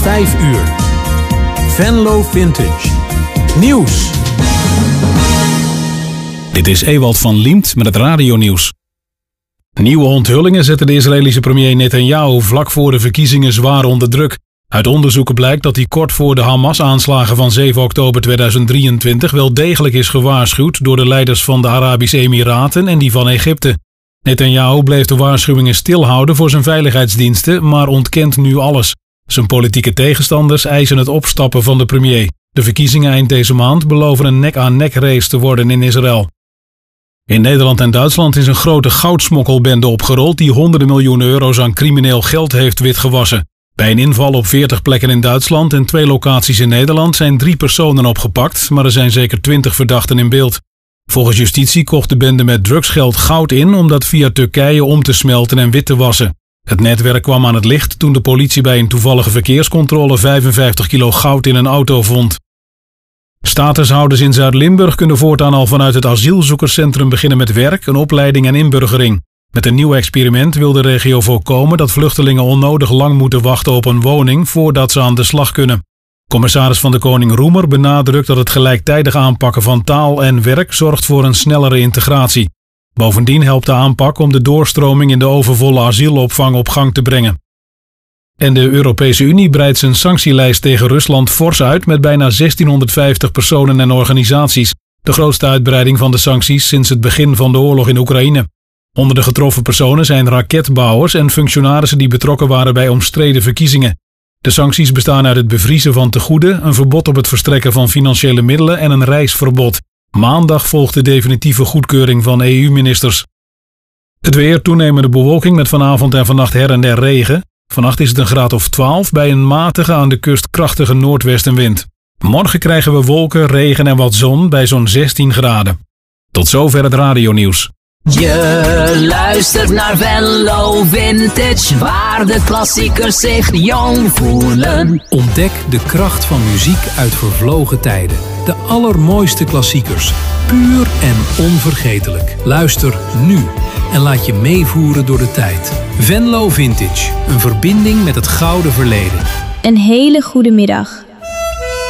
5 uur. Venlo Vintage. Nieuws. Dit is Ewald van Liemt met het radionieuws. Nieuwe onthullingen zetten de Israëlische premier Netanyahu vlak voor de verkiezingen zwaar onder druk. Uit onderzoeken blijkt dat hij kort voor de Hamas-aanslagen van 7 oktober 2023 wel degelijk is gewaarschuwd door de leiders van de Arabische Emiraten en die van Egypte. Netanyahu bleef de waarschuwingen stilhouden voor zijn veiligheidsdiensten, maar ontkent nu alles. Zijn politieke tegenstanders eisen het opstappen van de premier. De verkiezingen eind deze maand beloven een nek-aan-nek race te worden in Israël. In Nederland en Duitsland is een grote goudsmokkelbende opgerold die honderden miljoenen euro's aan crimineel geld heeft witgewassen. Bij een inval op 40 plekken in Duitsland en 2 locaties in Nederland zijn 3 personen opgepakt, maar er zijn zeker 20 verdachten in beeld. Volgens justitie kocht de bende met drugsgeld goud in om dat via Turkije om te smelten en wit te wassen. Het netwerk kwam aan het licht toen de politie bij een toevallige verkeerscontrole 55 kilo goud in een auto vond. Statushouders in Zuid-Limburg kunnen voortaan al vanuit het asielzoekerscentrum beginnen met werk, een opleiding en inburgering. Met een nieuw experiment wil de regio voorkomen dat vluchtelingen onnodig lang moeten wachten op een woning voordat ze aan de slag kunnen. Commissaris van de Koning Roemer benadrukt dat het gelijktijdig aanpakken van taal en werk zorgt voor een snellere integratie. Bovendien helpt de aanpak om de doorstroming in de overvolle asielopvang op gang te brengen. En de Europese Unie breidt zijn sanctielijst tegen Rusland fors uit met bijna 1650 personen en organisaties. De grootste uitbreiding van de sancties sinds het begin van de oorlog in Oekraïne. Onder de getroffen personen zijn raketbouwers en functionarissen die betrokken waren bij omstreden verkiezingen. De sancties bestaan uit het bevriezen van tegoeden, een verbod op het verstrekken van financiële middelen en een reisverbod. Maandag volgt de definitieve goedkeuring van EU-ministers. Het weer, toenemende bewolking met vanavond en vannacht her en der regen. Vannacht is het een graad of 12 bij een matige aan de kust krachtige noordwestenwind. Morgen krijgen we wolken, regen en wat zon bij zo'n 16 graden. Tot zover het radionieuws. Je luistert naar Venlo Vintage, waar de klassiekers zich jong voelen. Ontdek de kracht van muziek uit vervlogen tijden. De allermooiste klassiekers. Puur en onvergetelijk. Luister nu en laat je meevoeren door de tijd. Venlo Vintage, een verbinding met het gouden verleden. Een hele goede middag.